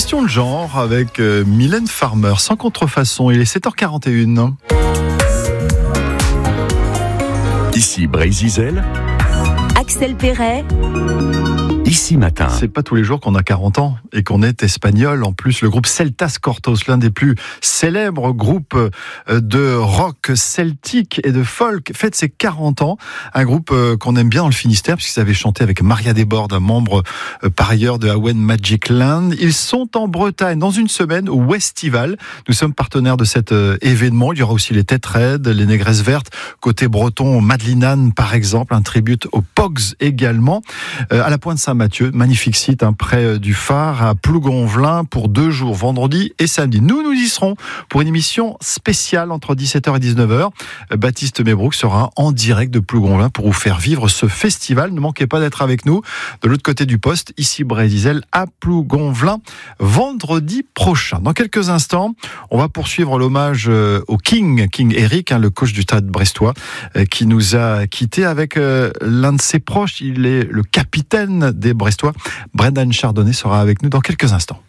Question de genre avec Mylène Farmer, sans contrefaçon. Il est 7h41. Ici Brésil, Axel Perret. Ici Matin. C'est pas tous les jours qu'on a 40 ans et qu'on est espagnol. En plus, le groupe Celtas Cortos, l'un des plus célèbres groupes de rock celtique et de folk, fête ses 40 ans. Un groupe qu'on aime bien dans le Finistère, puisqu'ils avaient chanté avec Maria Desbordes, un membre par ailleurs de Awen Magic Land. Ils sont en Bretagne dans une semaine au Westival. Nous sommes partenaires de cet événement. Il y aura aussi les Têtes Raides, les Négresses Vertes. Côté breton, Madeleine Anne, par exemple, un tribute aux Pogs également. À la Pointe Saint-Mathieu, magnifique site près du phare à Plougonvelin pour 2 jours, vendredi et samedi. Nous y serons pour une émission spéciale entre 17h et 19h. Baptiste Mébrouk sera en direct de Plougonvelin pour vous faire vivre ce festival. Ne manquez pas d'être avec nous de l'autre côté du poste, ici Brésil, à Plougonvelin, vendredi prochain. Dans quelques instants, on va poursuivre l'hommage au King Eric, le coach du Stade brestois, qui nous a quittés avec l'un de ses proches. Il est le capitaine des Brestois. Brendan Chardonnay sera avec nous dans quelques instants.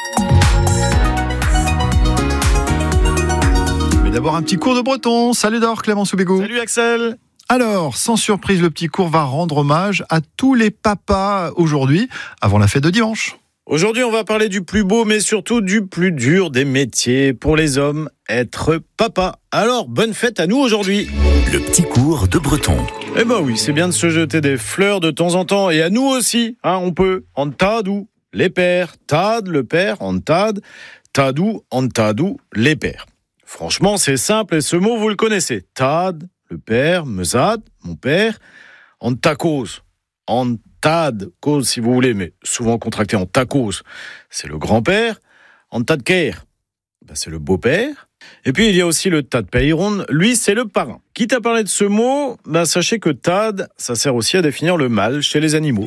Mais d'abord un petit cours de breton. Salut d'or, Clément Soubégou. Salut Axel. Alors, sans surprise, le petit cours va rendre hommage à tous les papas aujourd'hui, avant la fête de dimanche. Aujourd'hui, on va parler du plus beau, mais surtout du plus dur des métiers pour les hommes, être papa. Alors, bonne fête à nous aujourd'hui. Le petit cours de breton. Eh ben oui, c'est bien de se jeter des fleurs de temps en temps, et à nous aussi, on peut. Antadou, les pères, tad, le père, antad, tadou, antadou, les pères. Franchement, c'est simple, et ce mot, vous le connaissez. Tad, le père, mezad, mon père, antakos, antad, cause si vous voulez, mais souvent contracté en tacos, c'est le grand-père, antadker, c'est le beau-père. Et puis, il y a aussi le Tad Peiron, lui, c'est le parrain. Quitte à parler de ce mot, sachez que Tad, ça sert aussi à définir le mâle chez les animaux.